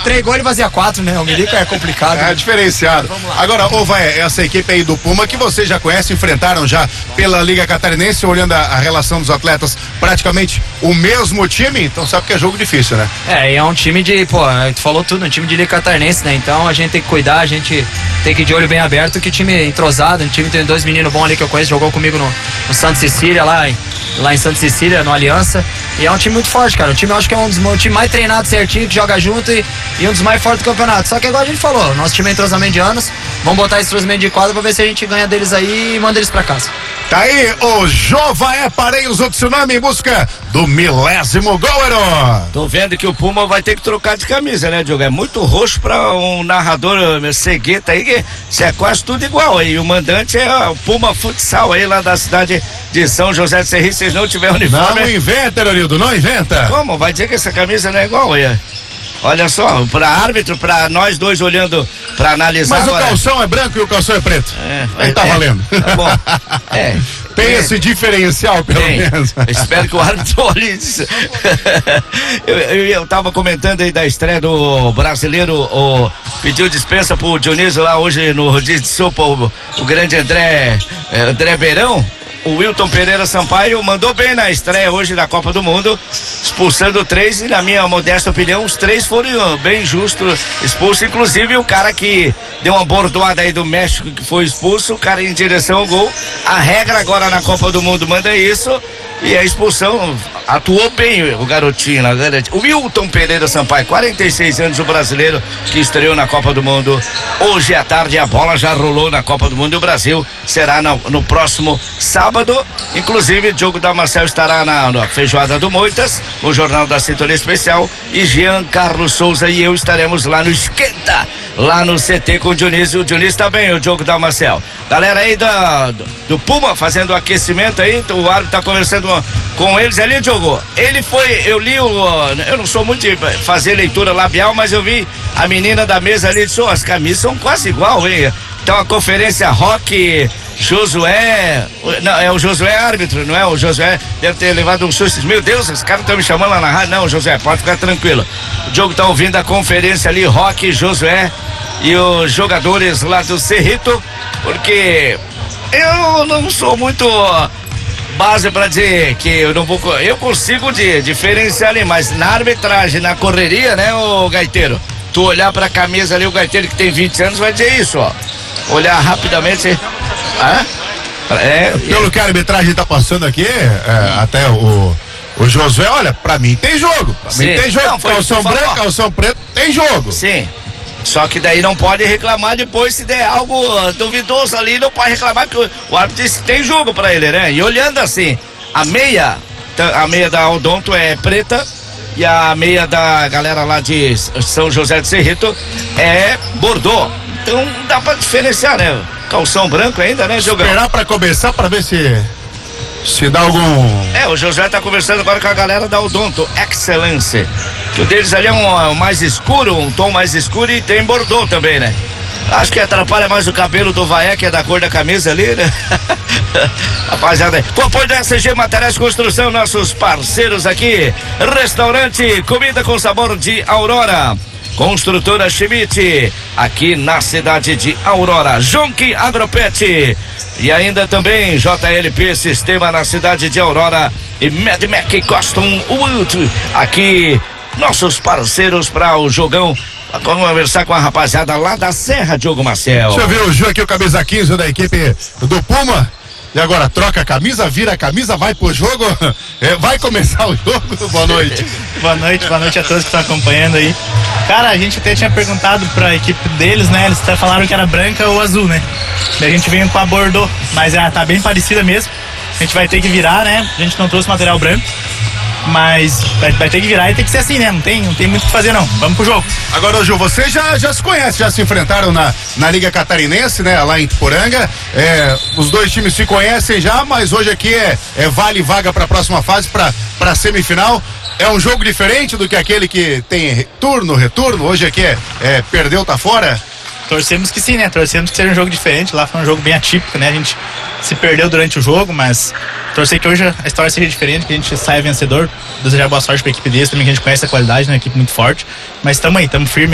3 gols, ele fazia 4, né? O Milico é complicado. É diferenciado. Agora, vai, essa equipe aí do Puma que você já conhece, enfrentaram já pela Liga Catarinense, olhando a relação dos atletas, praticamente o mesmo time, então sabe que é jogo difícil, né? É um time tu falou tudo, um time de Liga Catarinense, né? Então a gente tem que cuidar, a gente tem que ir de olho bem aberto, que time entrosado, o time tem 2 meninos bons ali que eu conheço, jogou comigo no Santa Cecília, lá em Santa Cecília, no Aliança, e é um time muito forte, cara. O time, eu acho que é um time mais treinado certinho, que joga junto e um dos mais fortes do campeonato. Só que igual a gente falou, nosso time é entrosamento de anos, vamos botar esse entrosamento de quadra pra ver se a gente ganha deles aí e manda eles pra casa. Tá aí o Jovaé Pareios, o Tsunami, em busca do 1000º gol, Heron. Tô vendo que o Puma vai ter que trocar de camisa, né, Diogo? É muito roxo pra um narrador cegueta aí, que é quase tudo igual aí. O mandante é o Puma Futsal aí, lá da cidade de São José de Serri. Se não tiver uniforme... Não inventa, Heronildo, não inventa. Como? Vai dizer que essa camisa não é igual aí? Olha só, pra árbitro, pra nós dois olhando pra analisar. Mas agora... o calção é branco e o calção é preto. Aí tá valendo. Tá bom. Tem esse diferencial, pelo menos. Espero que o árbitro olhe isso. Eu tava comentando aí da estreia do brasileiro, pediu dispensa pro Dionísio lá hoje no rodízio de sopa, o grande André Beirão. O Wilton Pereira Sampaio mandou bem na estreia hoje da Copa do Mundo, expulsando 3, e na minha modesta opinião, os 3 foram bem justos expulsos, inclusive o cara que deu uma bordoada aí do México, que foi expulso, o cara em direção ao gol. A regra agora na Copa do Mundo manda isso, e a expulsão atuou bem o garotinho lá, o Wilton Pereira Sampaio, 46 anos, o brasileiro que estreou na Copa do Mundo. Hoje à tarde a bola já rolou na Copa do Mundo e o Brasil será no próximo sábado. Inclusive, Diogo Damasceno estará na Feijoada do Moitas, o Jornal da Sintonia Especial, e Jean Carlos Souza e eu estaremos lá no Esquenta, lá no CT com o Dionísio. O Dionísio tá bem, o Diogo Damasceno. Galera aí do Puma fazendo o aquecimento aí, o árbitro tá conversando com eles ali, Diogo. Ele foi, eu não sou muito de fazer leitura labial, mas eu vi a menina da mesa ali, disse, as camisas são quase igual, hein? Então a conferência Roque, Josué, não, é o Josué árbitro, não é? O Josué deve ter levado um susto. Meu Deus, esses caras estão me chamando lá na rádio. Não, Josué, pode ficar tranquilo. O Diogo tá ouvindo a conferência ali, Roque, Josué e os jogadores lá do Cerrito, porque eu não sou muito base pra dizer que eu consigo diferenciar ali, mas na arbitragem, na correria, né, o Gaiteiro? Tu olhar pra camisa ali, o Gaiteiro que tem 20 anos vai dizer isso, ó. Olhar rapidamente. Pelo que a arbitragem tá passando aqui, até o Josué, olha, pra mim tem jogo. Pra mim tem jogo. Não, calção branco, calção preto, tem jogo. Sim. Só que daí não pode reclamar depois se der algo duvidoso ali, não pode reclamar que o árbitro disse que tem jogo pra ele, né? E olhando assim, a meia da Odonto é preta e a meia da galera lá de São José de Cerrito é bordô. Então dá pra diferenciar, né? Calção branco ainda, né, Jogão? Esperar pra começar pra ver se dá algum... O Josué tá conversando agora com a galera da Odonto Excellence. Que o deles ali é um mais escuro, um tom mais escuro, e tem bordô também, né? Acho que atrapalha mais o cabelo do Vaé, que é da cor da camisa ali, né? Rapaziada, com apoio da SG Materiais de Construção, nossos parceiros aqui, restaurante, comida com sabor de Aurora. Construtora Schmidt, aqui na cidade de Aurora. Jonque Agropet. E ainda também JLP Sistema na cidade de Aurora. E Mad Mac Custom Wood. Aqui, nossos parceiros para o jogão. Vamos conversar com a rapaziada lá da Serra, Diogo Marcel. Deixa eu ver o Ju aqui, o camisa 15 da equipe do Puma. E agora troca a camisa, vira a camisa, vai pro jogo. Vai começar o jogo. Boa noite. Boa noite a todos que estão acompanhando aí. Cara, a gente até tinha perguntado pra equipe deles, né? Eles até falaram que era branca ou azul, né? Daí a gente veio com a bordô, mas tá bem parecida mesmo. A gente vai ter que virar, né? A gente não trouxe material branco, mas vai ter que virar e tem que ser assim, né? Não tem muito o que fazer, não. Vamos pro jogo. Agora, Ju, você já se conhece, já se enfrentaram na Liga Catarinense, né? Lá em Ituporanga. Os dois times se conhecem já, mas hoje aqui vale vaga pra próxima fase, pra semifinal. É um jogo diferente do que aquele que tem retorno. Hoje aqui perdeu, tá fora? Torcemos que sim, né? Torcemos que seja um jogo diferente. Lá foi um jogo bem atípico, né? A gente se perdeu durante o jogo, mas torcer que hoje a história seja diferente, que a gente saia vencedor. Desejar boa sorte pra equipe deles também, que a gente conhece a qualidade, né? Uma equipe muito forte. Mas estamos aí, estamos firmes.